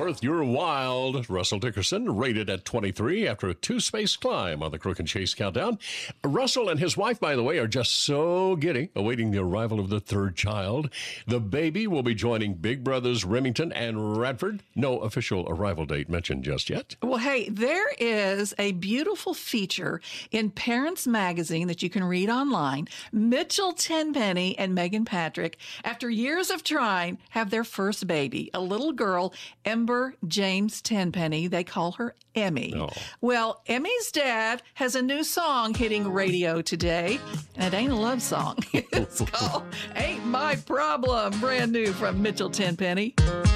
Worth Your Wild. Russell Dickerson rated at 23 after a two-space climb on the Crook and Chase Countdown. Russell and his wife, by the way, are just so giddy, awaiting the arrival of the third child. The baby will be joining big brothers Remington and Radford. No official arrival date mentioned just yet. Well, hey, there is a beautiful feature in Parents Magazine that you can read online. Mitchell Tenpenny and Megan Patrick, after years of trying, have their first baby, a little girl, Ember James Tenpenny. They call her Emmy. Oh. Well, Emmy's dad has a new song hitting radio today, and it ain't a love song. It's called Ain't My Problem, brand new from Mitchell Tenpenny.